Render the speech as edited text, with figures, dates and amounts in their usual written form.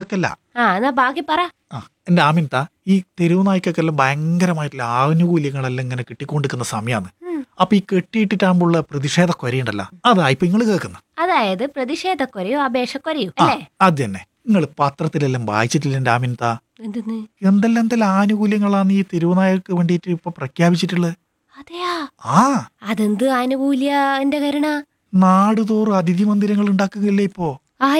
നടക്കല്ല. എന്നാ ബാക്കി പറ. എന്റെ ആമിൻത, ഈ തെരുവ് നായ്ക്കൊക്കെല്ലാം ഭയങ്കരമായിട്ടുള്ള ആനുകൂല്യങ്ങളെല്ലാം ഇങ്ങനെ കിട്ടിക്കൊണ്ടിരിക്കുന്ന സമയമാണ്. അപ്പൊ ഈ കെട്ടിയിട്ടിട്ടാകുമ്പോഴുള്ള പ്രതിഷേധ കൊരയുണ്ടല്ലോ, അതാ ഇപ്പൊ നിങ്ങൾ കേൾക്കുന്നത്. അതായത് പ്രതിഷേധക്കൊരയോ അപേക്ഷക്കൊരയോ അല്ലേ? അത് തന്നെ. നിങ്ങൾ പത്രത്തിലെല്ലാം വായിച്ചിട്ടില്ല എന്റെ ആമിൻത? എന്തെന്ന്? എന്തെല്ലാം ആനുകൂല്യങ്ങളാണ് ഈ തെരുവുനായക്ക് വേണ്ടിയിട്ട് ഇപ്പൊ പ്രഖ്യാപിച്ചിട്ടുള്ളത്. അതെയാ? ആ അതെന്ത് ആനുകൂല്യ എന്റെ കരുണ? നാടുതോറും അതിഥി മന്ദിരങ്ങൾ ഉണ്ടാക്കുകയല്ലേ ഇപ്പോ.